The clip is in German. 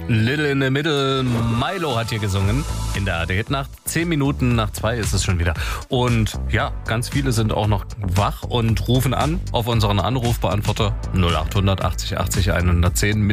Little in the Middle, Milo hat hier gesungen in der ARD-Nacht. 10 Minuten nach 2 ist es schon wieder. Und ja, ganz viele sind auch noch wach und rufen an auf unseren Anrufbeantworter 0800 80 80 110 mit